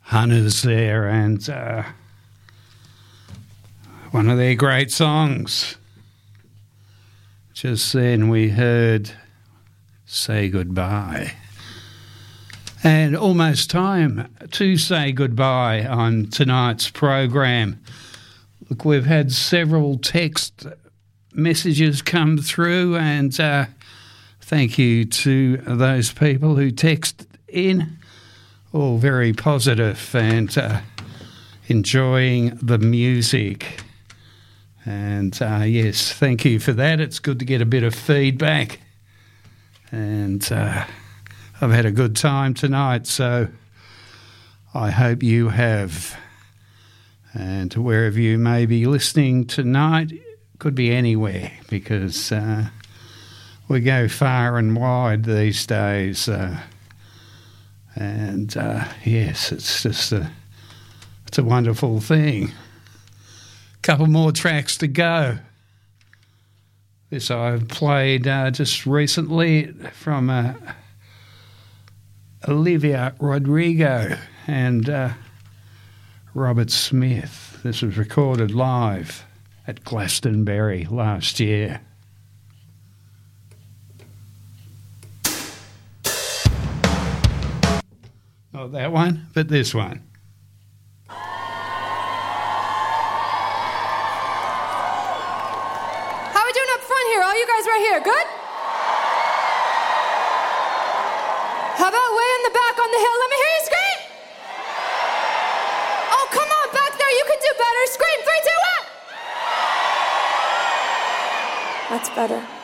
Hunters there, and one of their great songs. Just then we heard Say Goodbye. And almost time to say goodbye on tonight's program. Look, we've had several text messages come through, and thank you to those people who texted in. All very positive and enjoying the music. And yes, thank you for that. It's good to get a bit of feedback. And I've had a good time tonight, so I hope you have. And wherever you may be listening tonight, could be anywhere, because we go far and wide these days. And yes, it's just it's a wonderful thing. Couple more tracks to go. This I played just recently from Olivia Rodrigo and Robert Smith. This was recorded live at Glastonbury last year. Not that one, but this one. How are we doing up front here? All you guys right here, good? How about way in the back on the hill? Let me hear you scream! Oh, come on, back there, you can do better. Scream, 3, 2, 1! That's better.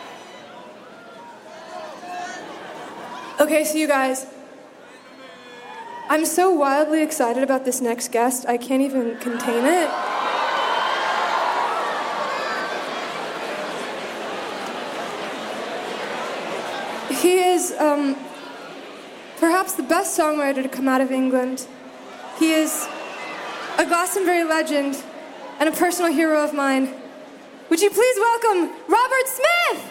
Okay, so you guys, I'm so wildly excited about this next guest, I can't even contain it. He is perhaps the best songwriter to come out of England. He is a Glastonbury legend and a personal hero of mine. Would you please welcome Robert Smith?